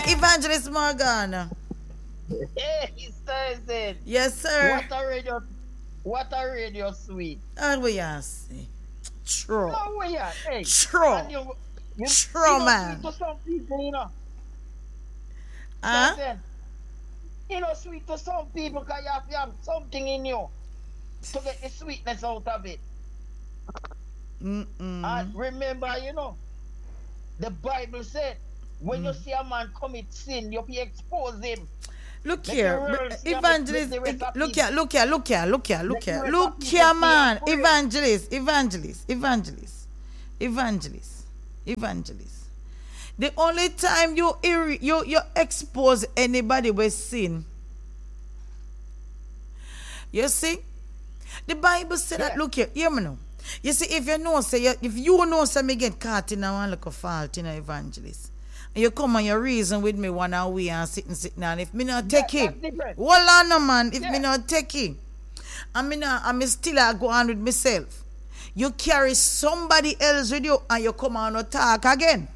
Evangelist Morgan. Hey, Thursday. Yes, sir. What a radio sweet. And we are see. True. No, we are. Hey. True. And True, man. sweet to some people, Huh? Thursday. Sweet to some people because you have something in you to get the sweetness out of it. And remember, the Bible said, when you see a man commit sin, you expose him. Look here, evangelist. Look here, man. Evangelist. The only time you expose anybody with sin, you see, the Bible said that. Look here, hear me now. You see, if you know, say me get caught in one little fault, evangelist. You come and you reason with me one away and sitting and if me not take it, hold on no man, if me not take it, I'm still I go on with myself. You carry somebody else with you and you come and talk again.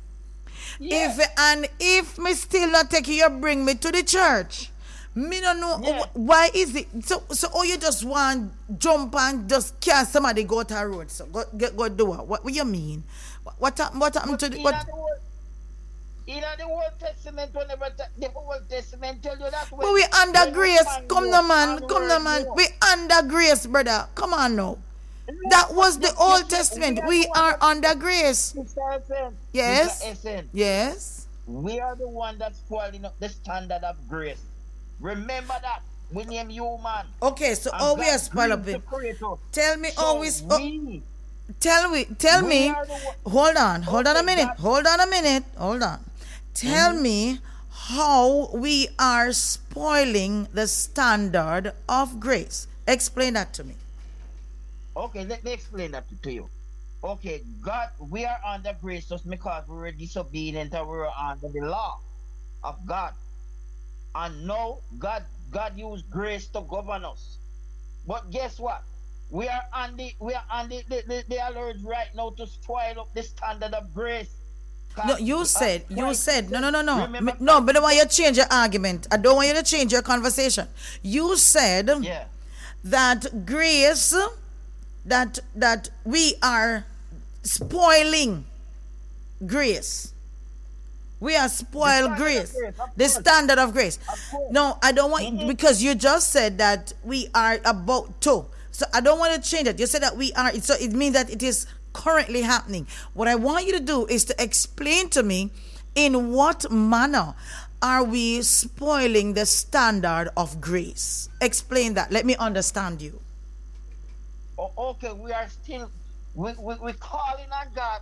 If me still not take it, you bring me to the church. Me don't know why is it so you just want jump and just carry somebody go to a road, so go do it. What you mean? What happened to the what? In the Old Testament, whenever the Old Testament tell you that. But we under grace. Come no man. We under grace, brother. Come on now. That was the Old Testament. We are under grace. Yes. Yes. We are the one that's spoiling up the standard of grace. Remember that. We name you man. Okay, so how we are spoiled up it? Tell me always. Tell me. Hold on a minute. Tell me how we are spoiling the standard of grace. Explain that to me. Okay, let me explain that to you. Okay, God, we are under grace just because we were disobedient and we were under the law of God. And now God used grace to govern us. But guess what? We are on the alert right now to spoil up the standard of grace. No, you said no. Remember, no, but I don't want you to change your argument. I don't want you to change your conversation. You said that grace, that we are spoiling grace. We are spoiled grace. The standard of grace. No, I don't want because you just said that we are about to. So I don't want to change it. You said that we are. So it means that it is currently happening. What I want you to do is to explain to me in what manner are we spoiling the standard of grace. Explain that. Let me understand you. Okay, we are still we're calling on God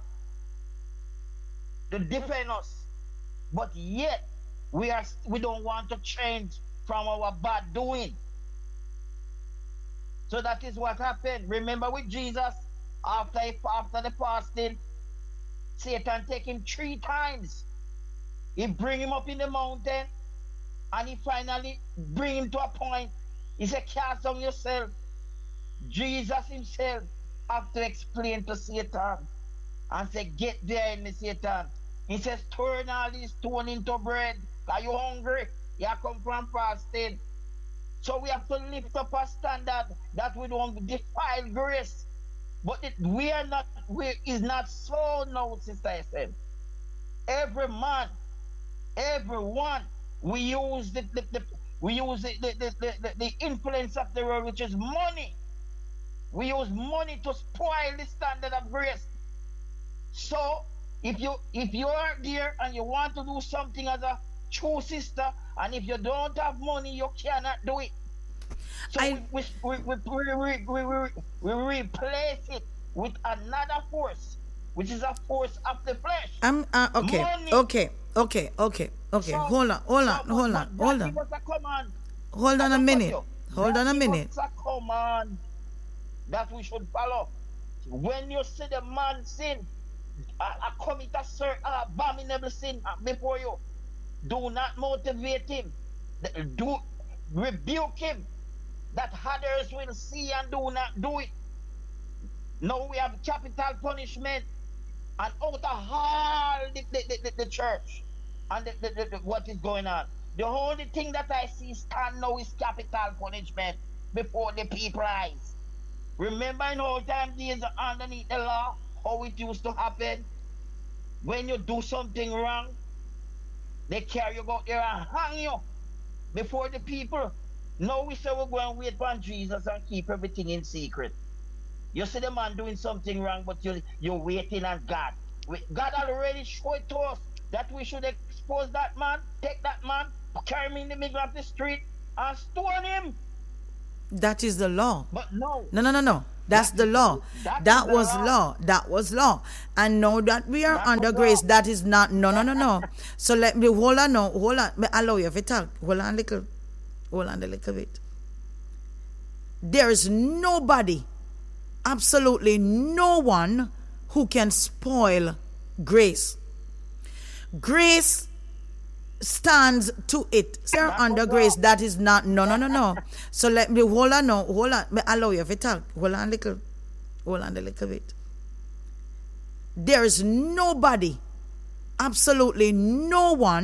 to defend us, but yet we don't want to change from our bad doing. So that is what happened. Remember with Jesus, after the fasting, Satan take him 3 times. He bring him up in the mountain, and he finally bring him to a point. He said, cast down yourself. Jesus himself have to explain to Satan and say, get there in the Satan. He says, turn all these stones into bread. Are you hungry? You come from fasting. So we have to lift up a standard that we don't defile grace. But is not so now, Sister SM. Every man, everyone, we use the influence of the world, which is money. We use money to spoil the standard of grace. So if you are there and you want to do something as a true sister, and if you don't have money, you cannot do it. So we replace it with another force, which is a force of the flesh. Okay. Money. Okay. So, Hold on. Hold on a minute. It's a command that we should follow. When you see the man sin, commit a certain abominable sin before you, do not motivate him. Do rebuke him, that others will see and do not do it. Now we have capital punishment, and out of all the church and what is going on. The only thing that I see stand now is capital punishment before the people eyes. Remember in old time days underneath the law, how it used to happen? When you do something wrong, they carry you out there and hang you before the people. Now we say we're going to wait on Jesus and keep everything in secret. You see the man doing something wrong, but you're waiting on God. God already showed to us that we should expose that man, take that man, carry him in the middle of the street, and stone him. That is the law. But no. No. That's the law. That was law. That was law. And now that we are under grace, that is not. No. So let me hold on. No, hold on. Me allow you to talk. Hold on a little bit. There is nobody, absolutely no one, who can spoil grace. Grace stands to it. We are under grace. That is not. No. So let me hold on. Me allow you to talk. Hold on a little bit. There is nobody, absolutely no one